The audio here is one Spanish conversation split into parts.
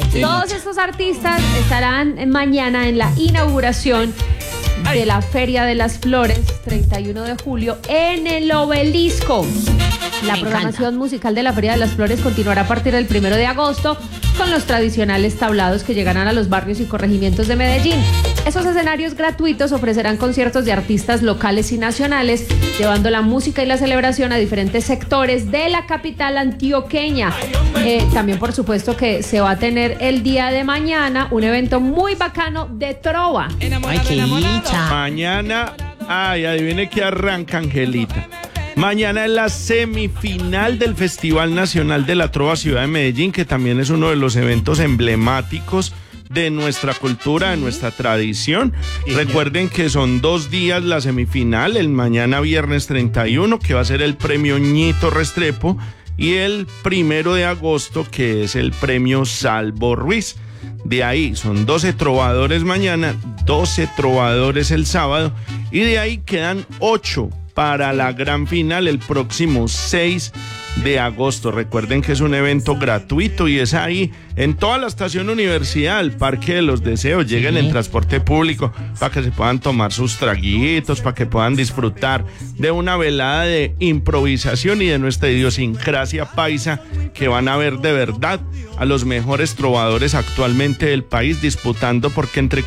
Todos estos artistas estarán mañana en la inauguración de la Feria de las Flores, 31 de julio, en el Obelisco. La programación musical de la Feria de las Flores continuará a partir del 1 de agosto con los tradicionales tablados que llegarán a los barrios y corregimientos de Medellín. Esos escenarios gratuitos ofrecerán conciertos de artistas locales y nacionales, llevando la música y la celebración a diferentes sectores de la capital antioqueña. También, por supuesto, que se va a tener el día de mañana un evento muy bacano de trova. Ay, qué dicha. Mañana, adivine que arranca, Angelita. Mañana es la semifinal del Festival Nacional de la Trova Ciudad de Medellín, que también es uno de los eventos emblemáticos de nuestra cultura, de nuestra tradición. Recuerden que son 2 días la semifinal, el mañana viernes 31, que va a ser el premio Ñito Restrepo, y el 1 de agosto, que es el premio Salvo Ruiz. De ahí son 12 trovadores mañana, 12 trovadores el sábado, y de ahí quedan 8 para la gran final el próximo 6 de agosto. Recuerden que es un evento gratuito y es ahí en toda la estación Universidad, el Parque de los Deseos. Lleguen en transporte público para que se puedan tomar sus traguitos, para que puedan disfrutar de una velada de improvisación y de nuestra idiosincrasia paisa, que van a ver de verdad a los mejores trovadores actualmente del país disputando, porque entre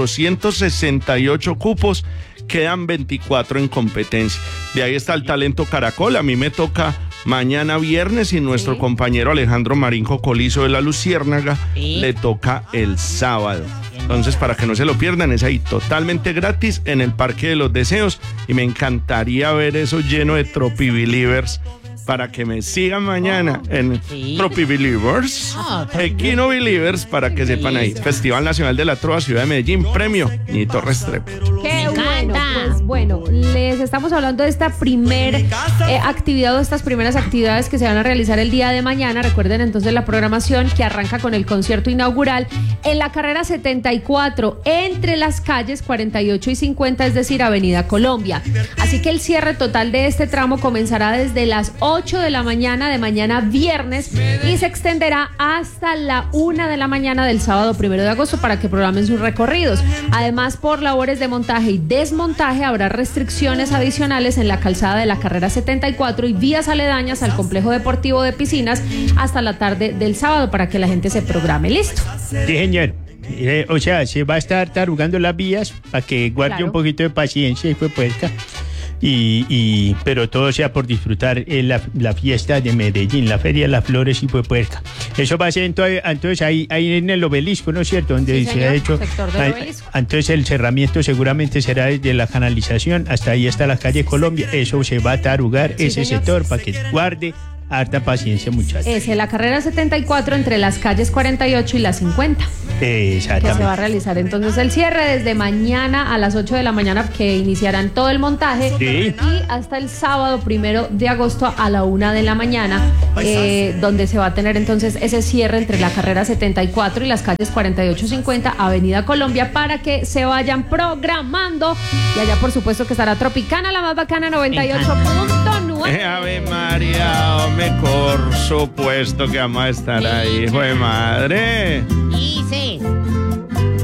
468 cupos quedan 24 en competencia. De ahí está el talento Caracol. A mí me toca mañana viernes y nuestro compañero Alejandro Marín Cocolizo de la Luciérnaga le toca el sábado. Entonces, para que no se lo pierdan, es ahí totalmente gratis en el Parque de los Deseos, y me encantaría ver eso lleno de Tropi Believers, para que me sigan mañana en Tropi Believers, Equino Believers, para que sepan ahí. Festival Nacional de la Trova Ciudad de Medellín, premio Ñito Restrepo. ¡Qué bueno! Pues bueno, les estamos hablando de esta actividad, o estas primeras actividades que se van a realizar el día de mañana. Recuerden entonces la programación, que arranca con el concierto inaugural en la carrera 74, entre las calles 48 y 50, es decir, Avenida Colombia. Así que el cierre total de este tramo comenzará desde las 8 de la mañana de mañana viernes y se extenderá hasta la 1 de la mañana del sábado 1 de agosto para que programen sus recorridos. Además, por labores de montaje y desmontaje habrá restricciones adicionales en la calzada de la carrera 74 y vías aledañas al complejo deportivo de piscinas hasta la tarde del sábado para que la gente se programe. ¿Listo? Sí, señor. O sea, se va a estar tarugando las vías para que guarde un poquito de paciencia y fue puerca. Pero todo sea por disfrutar la fiesta de Medellín, la Feria de las Flores y fue puerca. Eso va a ser entonces ahí en el Obelisco, ¿no es cierto? Donde sí, se señor, ha hecho. Entonces el cerramiento seguramente será desde la canalización hasta ahí, hasta la calle Colombia. Eso se va a tarugar, sí, ese señor. Sector, para que guarde harta paciencia, muchachos. Es en la carrera 74 entre las calles 48 y las 50. Exactamente. Que se va a realizar entonces el cierre desde mañana a las 8 de la mañana, que iniciarán todo el montaje, y hasta el sábado 1 de agosto a la 1 de la mañana, donde se va a tener entonces ese cierre entre la carrera 74 y las calles 48-50, Avenida Colombia, para que se vayan programando. Y allá, por supuesto, que estará Tropicana, la más bacana, 98.9. Ave María, hombre, por supuesto que vamos a estar ahí, hijo de madre.